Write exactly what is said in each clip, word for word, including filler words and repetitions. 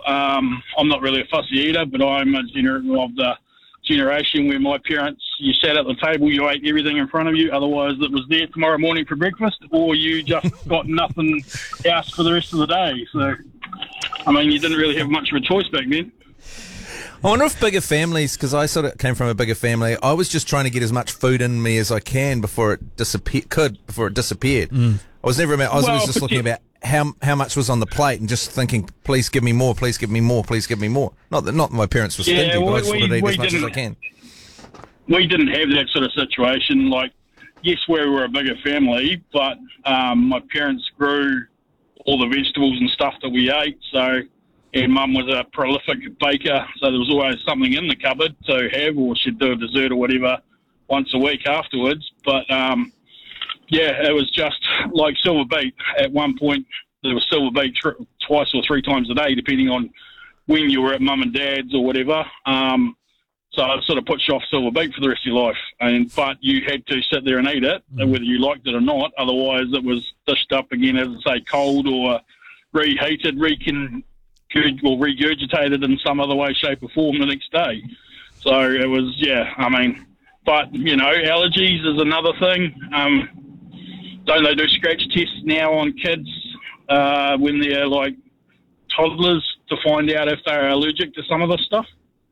Um, I'm not really a fussy eater, but I'm a gener- of the generation where my parents, you sat at the table, you ate everything in front of you, otherwise it was there tomorrow morning for breakfast, or you just got nothing else for the rest of the day. So, I mean, you didn't really have much of a choice back then. I wonder if bigger families, because I sort of came from a bigger family, I was just trying to get as much food in me as I can before it disappear could before it disappeared. Mm. I was never about. I was well, always just looking about how how much was on the plate and just thinking, please give me more, please give me more, please give me more. Not that not that my parents were stingy, yeah, but we, I just wanted to eat we as much didn't, as I can. We didn't have that sort of situation. Like, yes, we were a bigger family, but um, my parents grew all the vegetables and stuff that we ate, so. And Mum was a prolific baker, so there was always something in the cupboard to have, or she'd do a dessert or whatever once a week afterwards. But, um, yeah, it was just like silver beet. At one point, there was silver beet tr- twice or three times a day, depending on when you were at Mum and Dad's or whatever. Um, so it sort of puts you off silver beet for the rest of your life. And But you had to sit there and eat it, mm. whether you liked it or not. Otherwise, it was dished up again, as I say, cold or reheated, recon... or regurgitated in some other way, shape or form the next day. So it was, yeah, I mean, but, you know, allergies is another thing. Um, don't they do scratch tests now on kids uh, when they're like toddlers to find out if they're allergic to some of this stuff?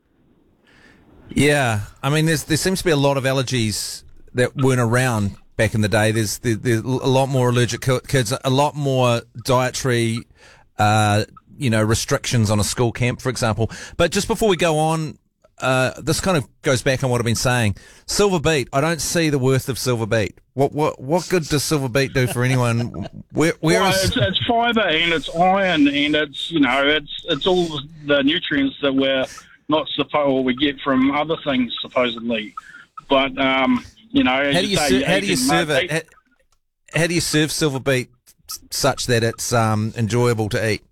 Yeah, I mean, there's, there seems to be a lot of allergies that weren't around back in the day. There's, there, there's a lot more allergic kids, a lot more dietary uh you know, restrictions on a school camp, for example. But just before we go on, uh, this kind of goes back on what I've been saying. Silver beet, I don't see the worth of silver beet. What what what good does silver beet do for anyone? Where, where well, is... it's, it's fibre and it's iron and it's, you know, it's it's all the nutrients that we're not supposed, or we get from other things supposedly. But um, you know, as how do you, you say, ser- how do you serve it? How, how do you serve silver beet such that it's um, enjoyable to eat?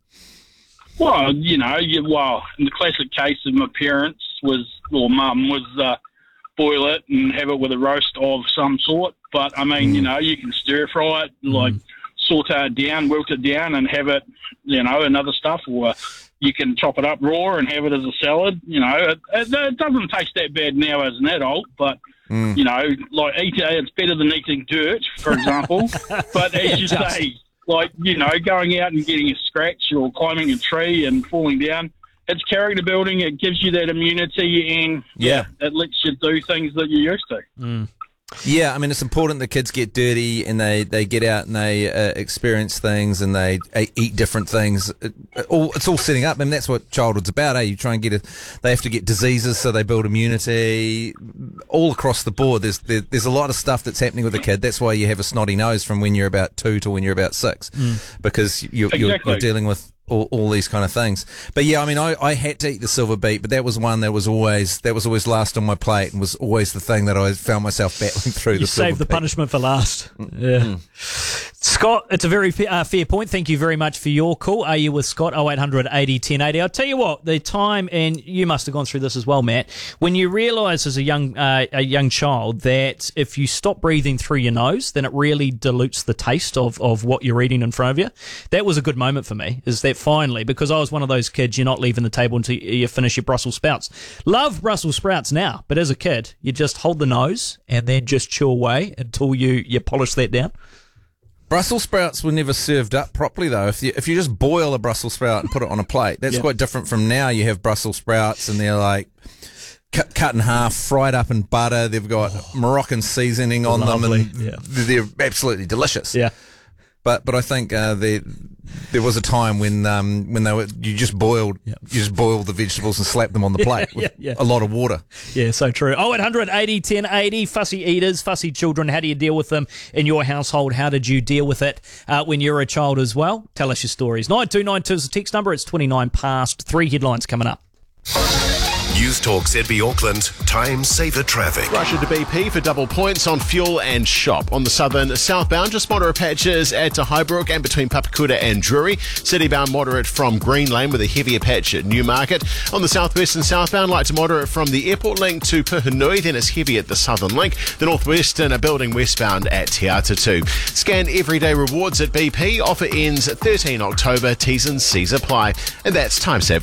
Well, you know, you, well, in the classic case of my parents was, or mum, was uh, boil it and have it with a roast of some sort. But, I mean, mm. you know, you can stir fry it, mm. like saute it down, wilt it down and have it, you know, and other stuff. Or you can chop it up raw and have it as a salad. You know, it, it, it doesn't taste that bad now as an adult, but... Mm. You know, like eating, it's better than eating dirt, for example. But as you Just. say, like, you know, going out and getting a scratch or climbing a tree and falling down, it's character building. It gives you that immunity and yeah, yeah it lets you do things that you're used to. Mm. Yeah, I mean, it's important that kids get dirty and they, they get out and they uh, experience things and they uh, eat different things. It, it all, it's all setting up. I mean, that's what childhood's about, eh? You try and get a, they have to get diseases so they build immunity all across the board. There's there, there's a lot of stuff that's happening with a kid. That's why you have a snotty nose from when you're about two to when you're about six, mm. because you're, exactly. you're, you're dealing with all, all these kind of things. But yeah, I mean, I, I had to eat the silver beet, but that was one that was always that was always last on my plate and was always the thing that I found myself battling through. You the saved the beet. punishment for last. Yeah. Mm. Scott, it's a very uh, fair point. Thank you very much for your call. Are you with Scott? oh eight hundred eighty ten eighty. I'll tell you what, the time, and you must have gone through this as well, Matt, when you realise as a young uh, a young child that if you stop breathing through your nose, then it really dilutes the taste of, of what you're eating in front of you. That was a good moment for me, is that finally, because I was one of those kids, you're not leaving the table until you finish your Brussels sprouts. Love Brussels sprouts now, but as a kid, you just hold the nose and then just chew away until you, you polish that down. Brussels sprouts were never served up properly, though. If you if you just boil a Brussels sprout and put it on a plate, that's yep. quite different from now. You have Brussels sprouts and they're like cut, cut in half, fried up in butter. They've got oh, Moroccan seasoning on lovely. them, and yeah. they're absolutely delicious. Yeah. But but I think uh, there there was a time when um, when they were you just boiled yep. you just boiled the vegetables and slapped them on the plate yeah, with yeah, yeah. a lot of water. Yeah, so true. oh eight hundred eighty ten eighty. Fussy eaters, fussy children. How do you deal with them in your household? How did you deal with it uh, when you were a child as well? Tell us your stories. nine two nine two is the text number. It's twenty-nine past. Three headlines coming up. News Talk Z B Auckland, time saver traffic. Russia to B P for double points on fuel and shop. On the southern southbound, just moderate patches at Highbrook and between Papakura and Drury. Citybound moderate from Green Lane with a heavier patch at Newmarket. On the southwest and southbound, light to moderate from the airport link to Puhunui, then it's heavy at the southern link. The northwestern a building westbound at Te Atatu. Scan everyday rewards at B P. Offer ends thirteenth October. T's and C's apply. And that's time saver.